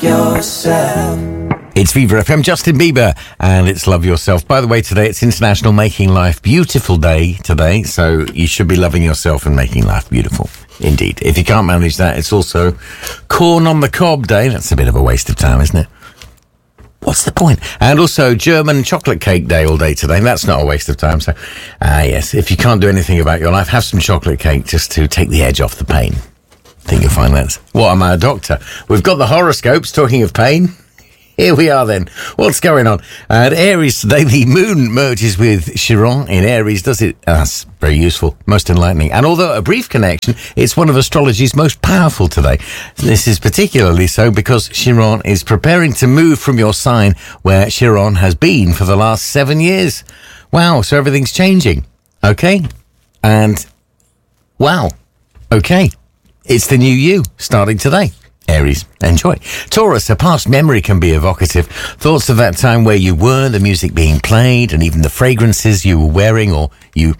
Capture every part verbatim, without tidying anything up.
yourself. It's Viva F M, Justin Bieber, and it's Love Yourself. By the way, today it's International Making Life Beautiful Day today, so you should be loving yourself and making life beautiful. Indeed. If you can't manage that, it's also Corn on the Cob Day. That's a bit of a waste of time, isn't it? What's the point? And also German Chocolate Cake Day all day today. That's not a waste of time. So, ah, uh, yes, if you can't do anything about your life, have some chocolate cake just to take the edge off the pain. I think you'll find that. What am I, a doctor? We've got the horoscopes, talking of pain. Here we are then. What's going on? At Aries today, the moon merges with Chiron in Aries. Does it? Uh, that's very useful, most enlightening. And although a brief connection, it's one of astrology's most powerful today. This is particularly so because Chiron is preparing to move from your sign where Chiron has been for the last seven years. Wow, so everything's changing. Okay. And wow. Okay. It's the new you starting today. Aries, enjoy. Taurus, a past memory can be evocative. Thoughts of that time where you were, the music being played, and even the fragrances you were wearing or you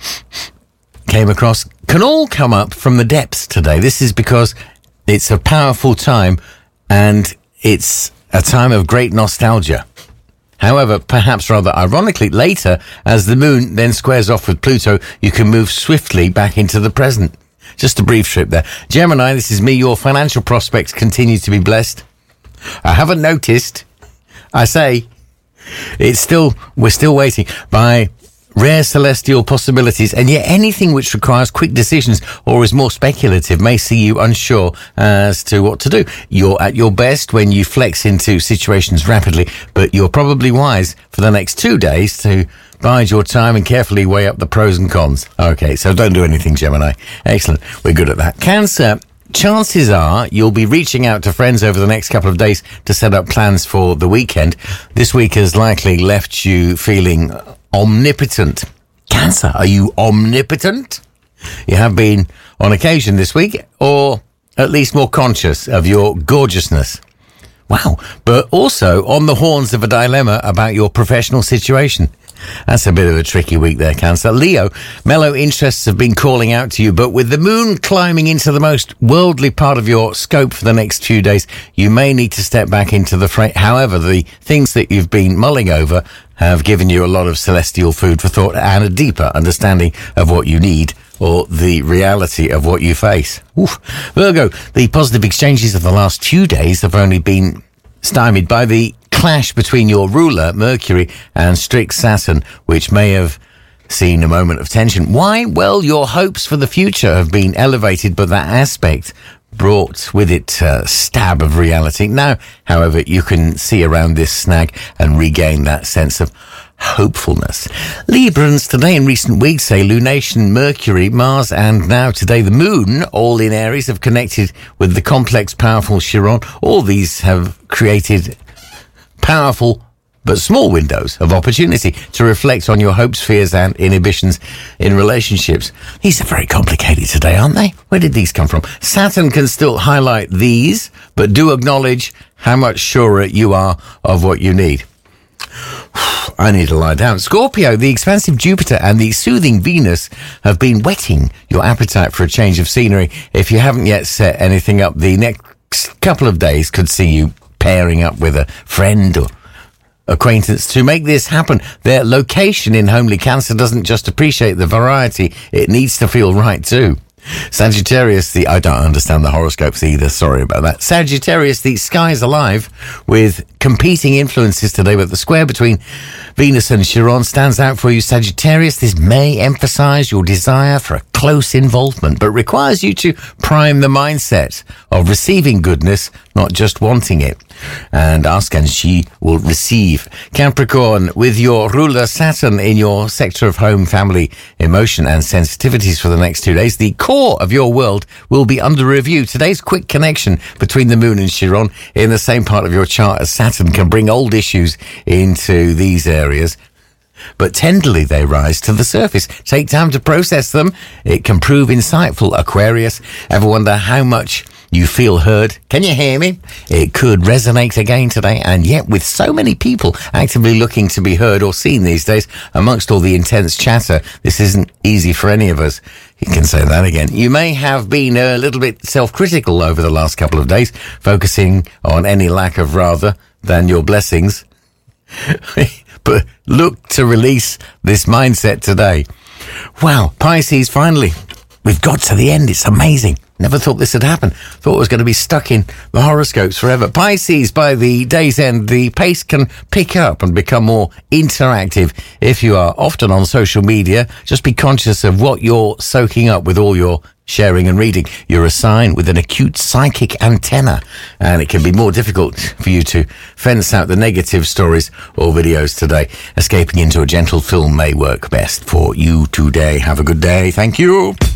came across can all come up from the depths today. This is because it's a powerful time and it's a time of great nostalgia. However, perhaps rather ironically, later, as the moon then squares off with Pluto, you can move swiftly back into the present. Just a brief trip there. Gemini, this is me. Your financial prospects continue to be blessed. I haven't noticed. I say, it's still, we're still waiting by rare celestial possibilities, and yet anything which requires quick decisions or is more speculative may see you unsure as to what to do. You're at your best when you flex into situations rapidly, but you're probably wise for the next two days to bide your time and carefully weigh up the pros and cons. Okay, so don't do anything, Gemini. Excellent. We're good at that. Cancer, chances are you'll be reaching out to friends over the next couple of days to set up plans for the weekend. This week has likely left you feeling omnipotent. Cancer, are you omnipotent? You have been on occasion this week, or at least more conscious of your gorgeousness. Wow. But also on the horns of a dilemma about your professional situation. That's a bit of a tricky week there, Cancer. Leo, mellow interests have been calling out to you, but with the moon climbing into the most worldly part of your scope for the next few days, you may need to step back into the fray. However, the things that you've been mulling over have given you a lot of celestial food for thought and a deeper understanding of what you need or the reality of what you face. Oof. Virgo, the positive exchanges of the last few days have only been stymied by the clash between your ruler, Mercury, and strict Saturn, which may have seen a moment of tension. Why? Well, your hopes for the future have been elevated, but that aspect brought with it a stab of reality. Now, however, you can see around this snag and regain that sense of hopefulness. Librans, today in recent weeks, say lunation, Mercury, Mars, and now today the moon, all in Aries, have connected with the complex, powerful Chiron. All these have created powerful but small windows of opportunity to reflect on your hopes, fears and inhibitions in relationships. These are very complicated today, aren't they? Where did these come from? Saturn can still highlight these, but do acknowledge how much surer you are of what you need. I need to lie down. Scorpio, the expansive Jupiter and the soothing Venus have been whetting your appetite for a change of scenery. If you haven't yet set anything up, the next couple of days could see you pairing up with a friend or acquaintance to make this happen. Their location in homely Cancer doesn't just appreciate the variety, it needs to feel right too. Sagittarius, the I don't understand the horoscopes either, sorry about that. Sagittarius, the sky's alive with competing influences today, but the square between Venus and Chiron stands out for you, Sagittarius. This may emphasize your desire for a close involvement, but requires you to prime the mindset of receiving goodness, not just wanting it. And ask and she will receive. Capricorn, with your ruler Saturn in your sector of home, family, emotion and sensitivities for the next two days, the core of your world will be under review. Today's quick connection between the moon and Chiron in the same part of your chart as Saturn can bring old issues into these areas, but tenderly they rise to the surface. Take time to process them. It can prove insightful. Aquarius, ever wonder how much you feel heard. Can you hear me? It could resonate again today, and yet with so many people actively looking to be heard or seen these days, amongst all the intense chatter, this isn't easy for any of us. You can say that again. You may have been a little bit self-critical over the last couple of days, focusing on any lack of rather than your blessings. But look to release this mindset today. Wow, Pisces, finally. We've got to the end. It's amazing. Never thought this had happened. Thought it was going to be stuck in the horoscopes forever. Pisces, by the day's end, the pace can pick up and become more interactive. If you are often on social media, just be conscious of what you're soaking up with all your sharing and reading. You're a sign with an acute psychic antenna, and it can be more difficult for you to fence out the negative stories or videos today. Escaping into a gentle film may work best for you today. Have a good day. Thank you.